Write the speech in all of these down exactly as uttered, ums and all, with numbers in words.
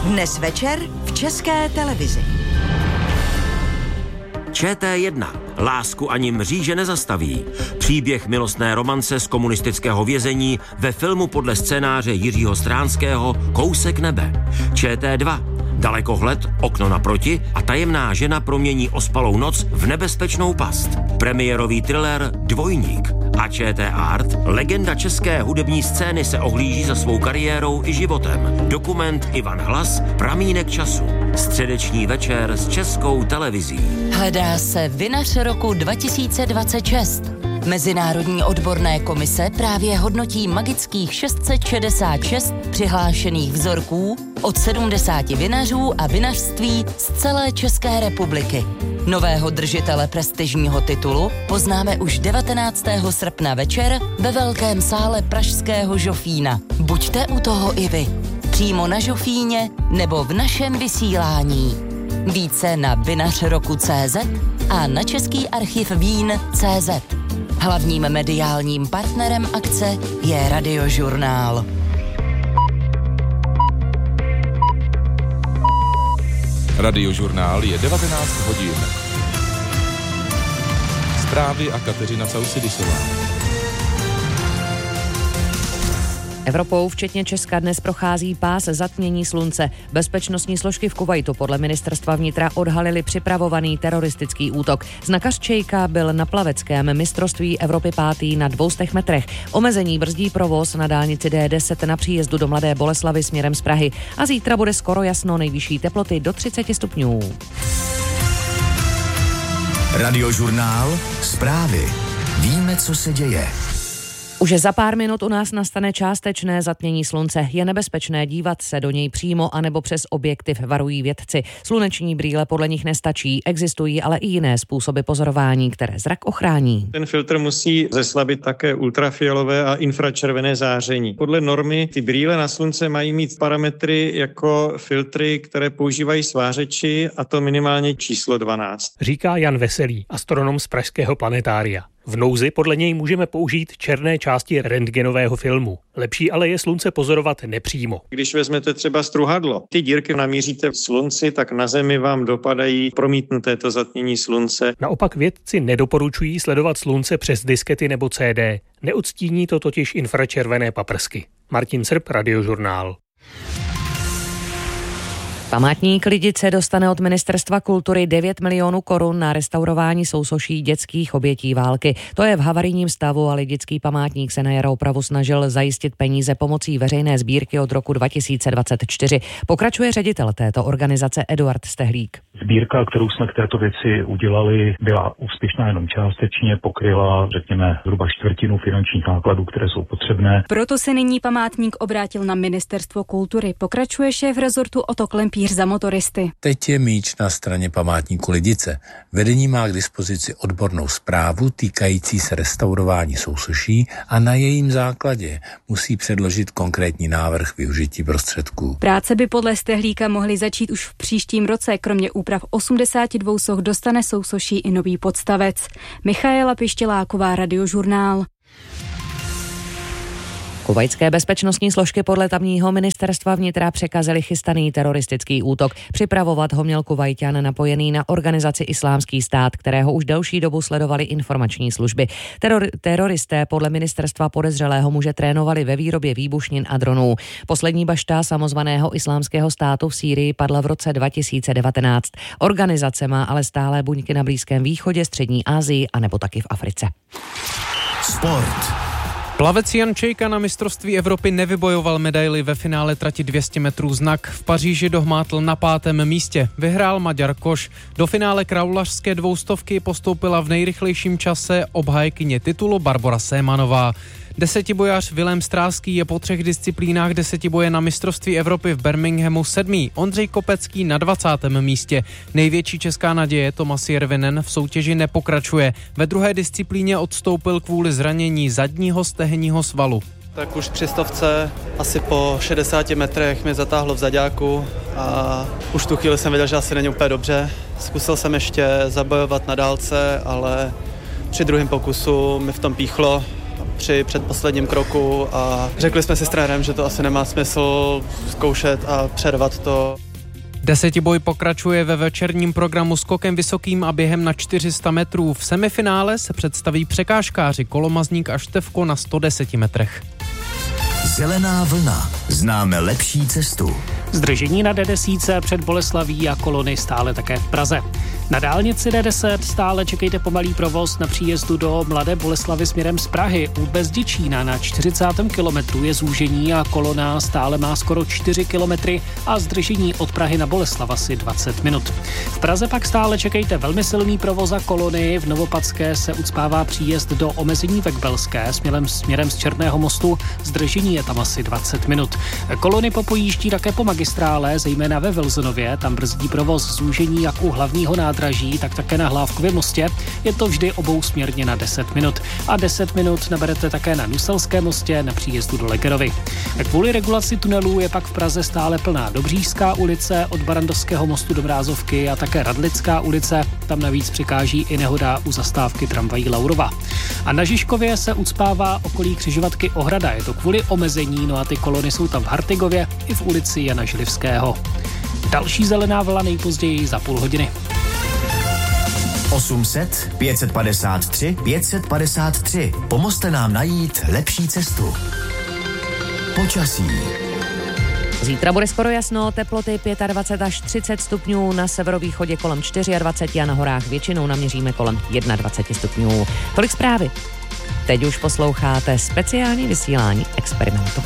Dnes večer v České televizi. Č T jedna. Lásku ani mříže nezastaví. Příběh milostné romance z komunistického vězení ve filmu podle scénáře Jiřího Stránského Kousek nebe. Č T dva. Dalekohled, okno naproti a tajemná žena promění ospalou noc v nebezpečnou past. Premiérový thriller Dvojník. A Č T Art, legenda české hudební scény, se ohlíží za svou kariérou i životem. Dokument Ivan Hlas, Pramínek času. Středeční večer s Českou televizí. Hledá se vinař roku dva tisíce dvacet šest. Mezinárodní odborné komise právě hodnotí magických šest set šedesát šest přihlášených vzorků od sedmdesáti vinařů a vinařství z celé České republiky. Nového držitele prestižního titulu poznáme už devatenáctého srpna večer ve Velkém sále pražského Žofína. Buďte u toho i vy. Přímo na Žofíně nebo v našem vysílání. Více na vinař roku tečka cé zet a na Český archiv vín tečka cé zet. Hlavním mediálním partnerem akce je Radiožurnál. Radiožurnál je devatenáct hodin. Zprávy a Kateřina Sausidisová. Evropou, včetně Česka, dnes prochází pás zatmění slunce. Bezpečnostní složky v Kuvajtu podle ministerstva vnitra odhalili připravovaný teroristický útok. Znakař Čejka byl na plaveckém mistrovství Evropy pátý na dvoustech metrech. Omezení brzdí provoz na dálnici D deset na příjezdu do Mladé Boleslavi směrem z Prahy. A zítra bude skoro jasno, nejvyšší teploty do třicet stupňů. Radiožurnál, zprávy. Víme, co se děje. Už za pár minut u nás nastane částečné zatmění slunce. Je nebezpečné dívat se do něj přímo anebo přes objektiv, varují vědci. Sluneční brýle podle nich nestačí, existují ale i jiné způsoby pozorování, které zrak ochrání. Ten filtr musí zeslabit také ultrafialové a infračervené záření. Podle normy ty brýle na slunce mají mít parametry jako filtry, které používají svářeči, a to minimálně číslo dvanáct. Říká Jan Veselý, astronom z pražského planetária. V nouzi podle něj můžeme použít černé části rentgenového filmu. Lepší ale je slunce pozorovat nepřímo. Když vezmete třeba struhadlo, ty dírky namíříte v slunci, tak na Zemi vám dopadají promítnuté to zatmění slunce. Naopak vědci nedoporučují sledovat slunce přes diskety nebo C D. Neodstíní to totiž infračervené paprsky. Martin Srb, Radiožurnál. Památník Lidice dostane od Ministerstva kultury devět milionů korun na restaurování sousoší dětských obětí války. To je v havarijním stavu a Lidický památník se na jaro opravu snažil zajistit peníze pomocí veřejné sbírky od roku dva tisíce dvacet čtyři. Pokračuje ředitel této organizace Eduard Stehlík. Sbírka, kterou jsme k této věci udělali, byla úspěšná jenom částečně, pokryla, řekněme, zhruba čtvrtinu finančních nákladů, které jsou potřebné. Proto se nyní památník obrátil na Ministerstvo kultury. Pokračuje šéf rezortu Oto Klempíř za motoristy. Teď je míč na straně památníku Lidice. Vedení má k dispozici odbornou zprávu týkající se restaurování sousoší a na jejím základě musí předložit konkrétní návrh využití prostředků. Práce by podle Stehlíka mohly začít už v příštím roce. Kromě úprav osmdesáti dvou soch dostane sousoší i nový podstavec. Michaela Pištěláková, Radiožurnál. Kuvajtské bezpečnostní složky podle tamního ministerstva vnitra překazili chystaný teroristický útok. Připravovat ho měl Kuvajťan napojený na organizaci Islámský stát, kterého už delší dobu sledovali informační služby. Teror, teroristé podle ministerstva podezřelého muže trénovali ve výrobě výbušnin a dronů. Poslední bašta samozvaného Islámského státu v Sýrii padla v roce dva tisíce devatenáct. Organizace má ale stále buňky na Blízkém východě, Střední Asii a nebo taky v Africe. Sport. Plavec Jan Čejka na mistrovství Evropy nevybojoval medaili ve finále trati dvě stě metrů znak. V Paříži dohmátl na pátém místě. Vyhrál Maďar Koš. Do finále kraulařské dvoustovky postoupila v nejrychlejším čase obhájkyně titulu Barbora Sémanová. Desetibojař Vilém Stráský je po třech disciplínách desetiboje na mistrovství Evropy v Birminghamu sedmý. Ondřej Kopecký na dvacátém místě. Největší česká naděje Tomas Jervinen v soutěži nepokračuje. Ve druhé disciplíně odstoupil kvůli zranění zadního stehenního svalu. Tak už při stovce asi po šedesáti metrech mě zatáhlo v zaďáku a už tu chvíli jsem věděl, že asi není úplně dobře. Zkusil jsem ještě zabojovat na dálce, ale při druhém pokusu mi v tom píchlo. při předposledním kroku a řekli jsme si s trenérem, že to asi nemá smysl zkoušet a přervat to. Desetiboj pokračuje ve večerním programu skokem vysokým a během na čtyři sta metrů. V semifinále se představí překážkáři Kolomazník a Števko na sto deseti metrech. Zelená vlna. Známe lepší cestu. Zdržení na D deset před Boleslaví a kolony stále také v Praze. Na dálnici D deset stále čekejte pomalý provoz na příjezdu do Mladé Boleslavi směrem z Prahy. U Bezděčína na čtyřicátém kilometru je zúžení a kolona stále má skoro čtyři kilometry a zdržení od Prahy na Boleslav asi dvacet minut. V Praze pak stále čekejte velmi silný provoz a kolony. V Novopadské se ucpává příjezd do omezení Vekbelské směrem, směrem z Černého mostu. Zdržení je tam asi dvacet minut. Kolony popojíždí také po magistrále, zejména ve Velzenově. Tam brzdí provoz zúžení jak u hlavního nádraží, tak také na Hlávkově mostě. Je to vždy obousměrně na deset minut. A deset minut naberete také na Nuselském mostě na příjezdu do Legerovy. Kvůli regulaci tunelů je pak v Praze stále plná Dobřížská ulice od Barandovského mostu do Mrázovky a také Radlická ulice. Tam navíc přikáží i nehoda u zastávky tramvají Laurova. A na Žižkově se ucpává okolí křižovatky Ohrada. Je to kvůli omezení, no a ty kolony jsou tam v Hartigově i v ulici Jana Želivského. Další zelená vlna nejpozději za půl hodiny. osm set, pět set padesát tři, pět set padesát tři. Pomozte nám najít lepší cestu. Počasí. Zítra bude skoro jasno, teploty dvacet pět až třicet stupňů, na severovýchodě kolem dvacet čtyři a na horách většinou naměříme kolem dvacet jedna stupňů. Tolik zprávy. Teď už posloucháte speciální vysílání Experimentu.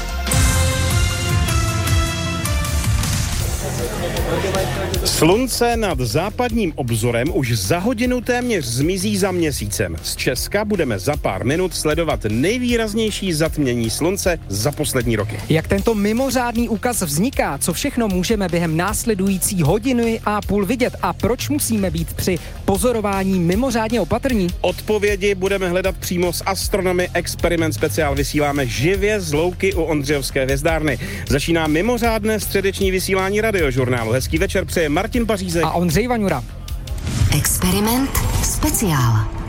Slunce nad západním obzorem už za hodinu téměř zmizí za měsícem. Z Česka budeme za pár minut sledovat nejvýraznější zatmění slunce za poslední roky. Jak tento mimořádný úkaz vzniká, co všechno můžeme během následující hodiny a půl vidět a proč musíme být při pozorování mimořádně opatrní? Odpovědi budeme hledat přímo s astronomy. Experiment speciál vysíláme živě z louky u Ondřejovské hvězdárny. Začíná mimořádné středeční vysílání Radiožurnálu. Hezký večer přeje Martin Pařízek a Ondřej Vaňura. Experiment speciál.